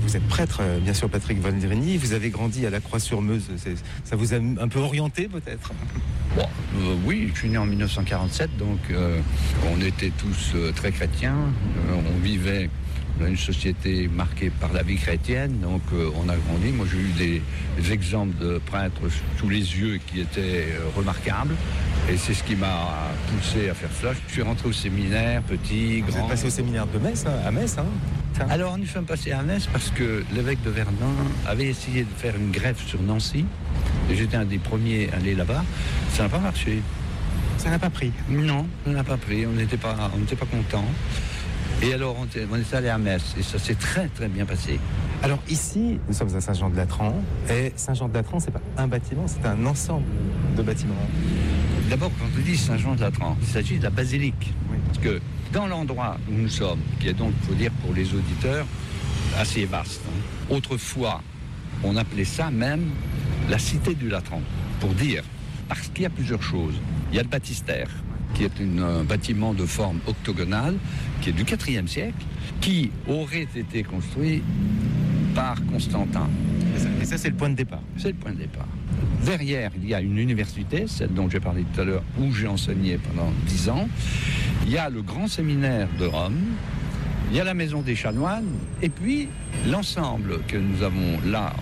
Vous êtes prêtre, bien sûr, Patrick Valdrini. Vous avez grandi à la Croix-sur-Meuse. Ça vous a un peu orienté, peut-être? Bon, oui, je suis né en 1947, donc on était tous très chrétiens. On vivait dans une société marquée par la vie chrétienne, donc on a grandi. Moi, j'ai eu des exemples de prêtres sous les yeux qui étaient remarquables. Et c'est ce qui m'a poussé à faire cela. Je suis rentré au séminaire, petit, grand. Vous êtes passé au séminaire de Metz, à Metz, hein? Alors, nous sommes passés à Metz parce que l'évêque de Verdun avait essayé de faire une greffe sur Nancy. Et j'étais un des premiers à aller là-bas. Ça n'a pas marché. Ça n'a pas pris? Non, ça n'a pas pris. On n'était pas contents. Et alors, on est allé à Metz. Et ça s'est très, très bien passé. Alors ici, nous sommes à Saint-Jean-de-Latran. Et Saint-Jean-de-Latran, c'est pas un bâtiment, c'est un ensemble de bâtiments. D'abord, quand on dit Saint-Jean-de-Latran, il s'agit de la basilique. Oui. Parce que dans l'endroit où nous sommes, qui est donc, il faut dire pour les auditeurs, assez vaste. Autrefois, on appelait ça même la cité du Latran. Pour dire, parce qu'il y a plusieurs choses. Il y a le baptistère, qui est un bâtiment de forme octogonale, qui est du IVe siècle, qui aurait été construit par Constantin. Et ça, c'est le point de départ. C'est le point de départ. Derrière, il y a une université, celle dont j'ai parlé tout à l'heure, où j'ai enseigné pendant 10 ans. Il y a le grand séminaire de Rome. Il y a la maison des chanoines. Et puis, l'ensemble que nous avons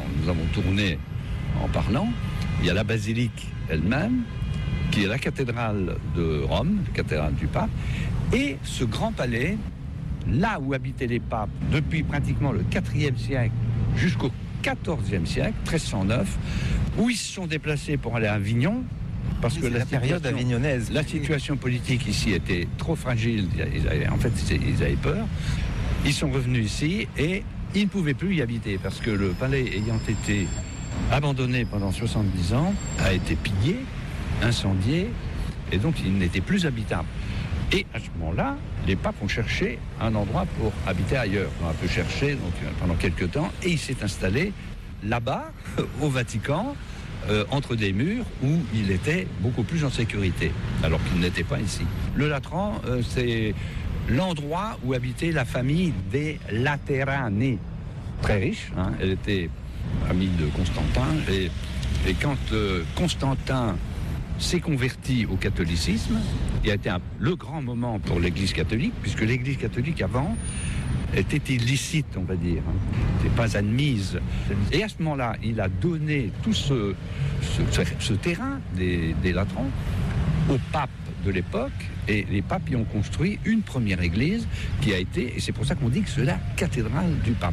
tourné en parlant. Il y a la basilique elle-même, qui est la cathédrale de Rome, la cathédrale du pape. Et ce grand palais, là où habitaient les papes depuis pratiquement le IVe siècle jusqu'au XIVe siècle, 1309, où ils se sont déplacés pour aller à Avignon, parce que la période avignonnaise. La situation politique ici était trop fragile, ils avaient peur. Ils sont revenus ici et ils ne pouvaient plus y habiter, parce que le palais ayant été abandonné pendant 70 ans, a été pillé, incendié, et donc il n'était plus habitable. Et à ce moment-là, les papes ont cherché un endroit pour habiter ailleurs. On a un peu cherché donc, pendant quelques temps, et il s'est installé là-bas, au Vatican, entre des murs où il était beaucoup plus en sécurité, alors qu'il n'était pas ici. Le Latran, c'est l'endroit où habitait la famille des Latéranés, très riche, hein. Elle était amie de Constantin, et quand Constantin s'est converti au catholicisme, il a été le grand moment pour l'Église catholique, puisque l'Église catholique avant était illicite, on va dire, n'était pas admise. Et à ce moment-là, il a donné tout ce terrain des Latrans au pape de l'époque, et les papes y ont construit une première église qui a été, et c'est pour ça qu'on dit que c'est la cathédrale du pape.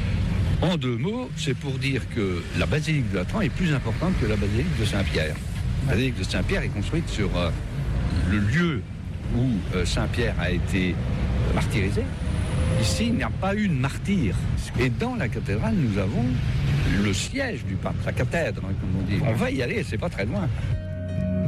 En deux mots, c'est pour dire que la basilique de Latran est plus importante que la basilique de Saint-Pierre. La basilique de Saint-Pierre est construite sur le lieu où Saint-Pierre a été martyrisé. Ici, il n'y a pas eu de martyr. Et dans la cathédrale, nous avons le siège du pape, la cathèdre, comme on dit. On va y aller, c'est pas très loin.